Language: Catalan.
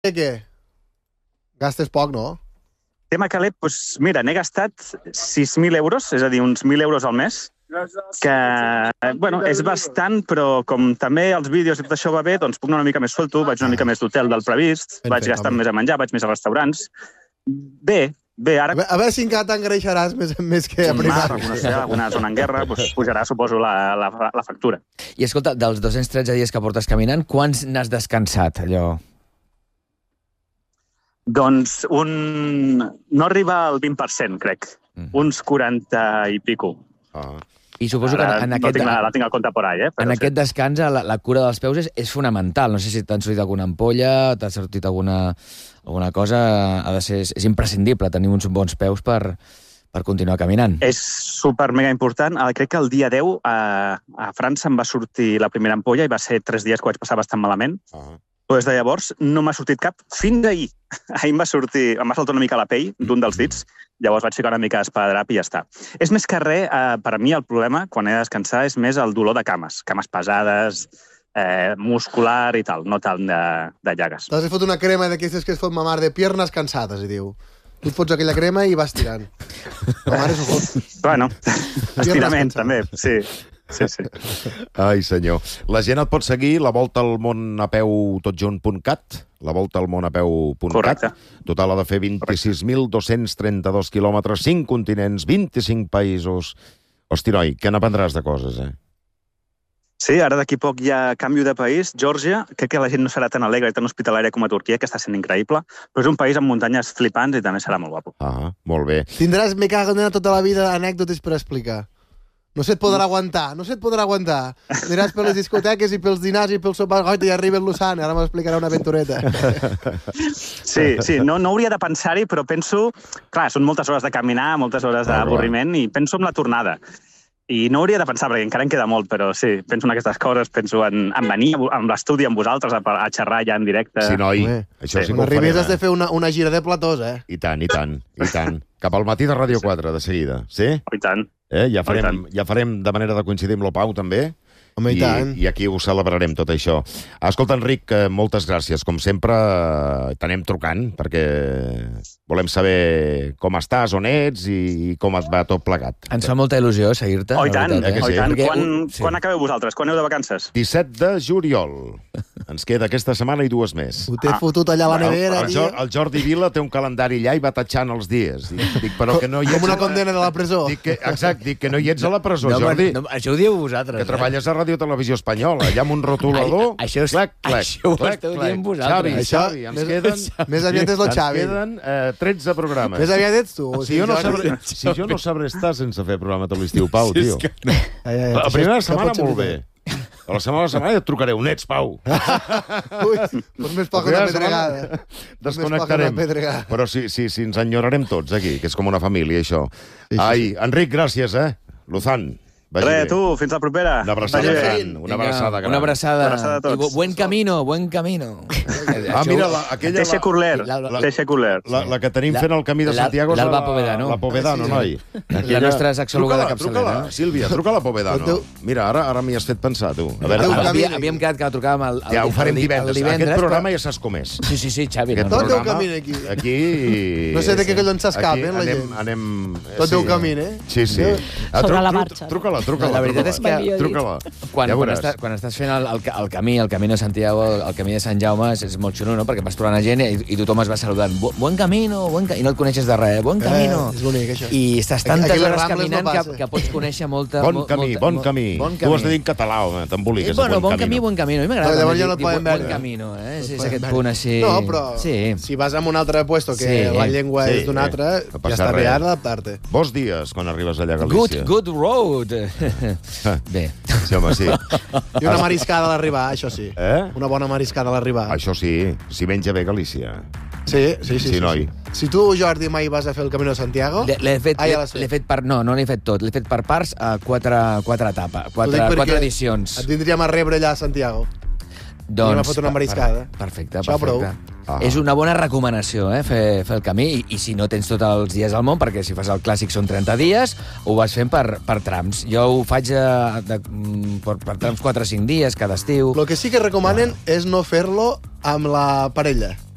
Què? Gastes poc, no? Tema Caleb, doncs mira, n'he gastat 6.000 euros, és a dir, uns 1.000 euros al mes, que, bueno, és bastant, però com també els vídeos i tot això va bé, doncs puc anar una mica més suelto, vaig una mica més d'hotel del previst, vaig gastant més a menjar, vaig més a restaurants. Bé, ara... A veure si encara t'engreixaràs més que a primar. Alguna zona en guerra, doncs pujarà, suposo, la factura. I escolta, dels 213 dies que portes caminant, quants n'has descansat, allò? Doncs no arriba al 20%, crec. Uns 40 i pico. I suposo que en aquest... La tinc al compte por ahí, En aquest descans, la cura dels peus és fonamental. No sé si t'han sortit alguna ampolla, t'ha sortit alguna cosa... És imprescindible tenir uns bons peus per continuar caminant. És super mega important. Crec que el dia 10 a França em va sortir la primera ampolla i va ser 3 dies que ho vaig passar bastant malament. Des de llavors no m'ha sortit cap fins ahir. Ahir em va saltar una mica la pell d'un dels dits, llavors vaig ficar una mica d'espadadrap i ja està. És més que res, per a mi el problema, quan he de descansar, és més el dolor de cames pesades, muscular i tal, no tant de llagues. T'has fot una crema d'aquestes que es fot ma mare de piernas cansades, i diu. Tu et fots aquella crema i vas tirant. Ma mare s'ho fot. Bueno, estirament també, sí. Sí. Ai, senyor. La gent et pot seguir la volta al món a peu totjunt.cat, la volta al món a peu.cat. Correcte. Total ha de fer 26.232 quilòmetres, 5 continents, 25 països. Hosti, noi, que n'aprendràs de coses, Sí, ara d'aquí poc hi ha canvi de país. Geòrgia, crec que la gent no serà tan alegre i tan hospitalària com a Turquia, que està sent increïble, però és un país amb muntanyes flipants i també serà molt guapo. Molt bé. Tindràs, me cago en tota la vida, anècdotes per explicar. No se't podrà aguantar. Aniràs per les discoteques i pels dinars i pels sopars. Oi, ja arriba el Luçan, ara m'explicarà una aventureta. Sí, no hauria de pensar-hi, però penso... Clar, són moltes hores de caminar, moltes hores d'avorriment, i penso en la tornada. I no hauria de pensar, perquè encara en queda molt, però sí, penso en aquestes coses, penso en venir amb l'estudi amb vosaltres a xerrar ja en directe. Sí, noi, això sí que ho farem. Quan arribis has de fer una gira de platós, I tant. Cap al matí de Ràdio 4, de seguida, sí? I tant. Ja farem de manera de coincidir amb l'Opau, també. Home, i tant. I aquí ho celebrarem, tot això. Escolta, Enric, moltes gràcies. Com sempre, t'anem trucant, perquè volem saber com estàs, on ets i com et va tot plegat. Ens fa molta il·lusió seguir-te. Oh, i tant. Sí. Quan acabeu vosaltres? Quan heu de vacances? 17 de juliol. Ens queda aquesta setmana i 2 més. Ho té fotut allà a la nevera. El Jordi Vila té un calendari allà i va tatxant els dies. Dic, però que no hi ets... Com una condena de la presó. Exacte, dic que no hi ets a la presó, Jordi. Això ho dieu vosaltres. Que treballes a Ràdio Televisió Espanyola, allà amb un rotulador... Això ho esteu dient vosaltres. Xavi, ens queden... Més aviat és el Xavi. Ens queden 13 programes. Més aviat ets tu. Si jo no sabré estar sense fer programa tot l'estiu, Pau, tio. La primera setmana molt bé. A la setmana et trucaré. On ets, Pau? Ui, doncs més poc una pedregada. Desconnectarem. Però sí, ens enyorarem tots aquí, que és com una família, això. Ai, Enric, gràcies, Luzán. Res, tu, fins la propera. Una abraçada gran. Una abraçada a tots. Buen camino. Mira, aquella... Teixe Curler. La que tenim fent el camí de Santiago és l'Alba Povedano. La Povedano, noi. La nostra sexòloga de capçalera. Sílvia, truca a la Povedano. Mira, ara m'hi has fet pensar, tu. Havíem quedat que la trucàvem el divendres. Ja, ho farem divendres. Aquest programa ja saps com és. Sí, Xavi. Tot teu camí aquí. No sé de què collons s'escapen, la gent. Tot teu camí, Sí. Sobre la marxa. Truca-la. La veritat és que Quan estàs fent el camí de Santiago, el camí de Sant Jaume, és molt xulo, no? Perquè vas trobant gent i tothom es va saludant. Buen camino, i no et coneixes de res. Buen camino. És bonic, això. I estàs tantes hores caminant que pots conèixer molta... Bon camí. Tu has de dir en català, home, t'emboliques. Bon camí. A mi m'agrada dir buen camino, és aquest punt així... No, però si vas a un altre puesto que la llengua és d'un altre, ja està bé adaptar-te. Bons dies quan arribes allà a Galícia. Good road. Bé. Sí, home, sí. I una mariscada a l'arribar, això sí. Una bona mariscada a l'arribar. Això sí, si menja bé Galícia. Sí, noi. Si tu, Jordi, mai vas a fer el Camino de Santiago... L'he fet per... No l'he fet tot. L'he fet per parts a 4 etapes, 4 edicions. Et vindríem a rebre allà a Santiago. Doncs... Anem a una mariscada. Perfecte. És una bona recomanació, fer el camí, i si no tens tots els dies al món, perquè si fas el clàssic són 30 dies, ho vas fent per trams. Jo ho faig per trams 4 o 5 dies cada estiu. El que sí que recomanen és no fer-lo amb la parella.